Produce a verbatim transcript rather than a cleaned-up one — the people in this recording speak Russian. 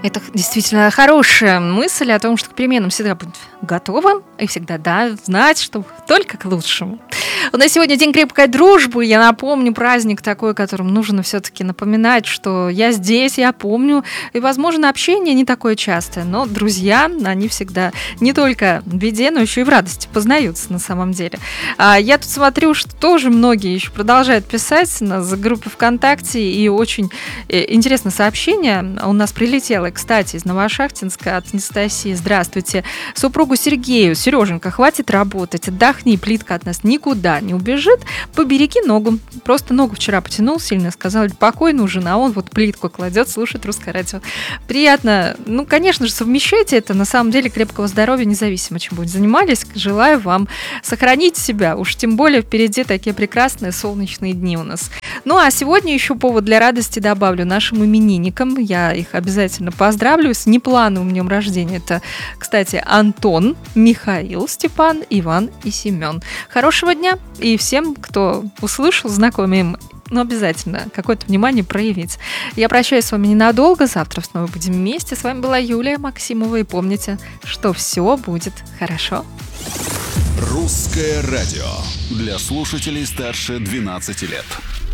Это действительно хорошая мысль о том, что к переменам всегда быть готовым и всегда, да, знать, что только к лучшему. У нас сегодня День крепкой дружбы. Я напомню, праздник такой, которым нужно все-таки напоминать, что я здесь, я помню. И, возможно, общение не такое частое, но друзья, они всегда не только в беде, но еще и в радости познаются на самом деле. А я тут смотрю, что тоже многие еще продолжают писать на группе ВКонтакте, и очень интересное сообщение у нас прилетело, кстати, из Новошахтинска от Анастасии. Здравствуйте. Супругу Сергею: Сереженька, хватит работать, отдохни, плитка от нас никуда не убежит, побереги ногу. Просто ногу вчера потянул сильно, сказал, покой нужен, а он вот плитку кладет, слушает русское радио. Приятно. Ну, конечно же, совмещайте это. На самом деле крепкого здоровья, независимо, чем будете занимались. Желаю вам сохранить себя. Уж тем более впереди такие прекрасные солнечные дни у нас. Ну, а сегодня еще повод для радости добавлю нашим именинникам. Я их обязательно поздравлю с неплановым днем рождения. Это, кстати, Антон, Михаил, Степан, Иван и Семен. Хорошего дня и всем, кто услышал, знакомым, ну, обязательно какое-то внимание проявить. Я прощаюсь с вами ненадолго. Завтра снова будем вместе. С вами была Юлия Максимова. И помните, что все будет хорошо. Русское радио для слушателей старше двенадцати лет.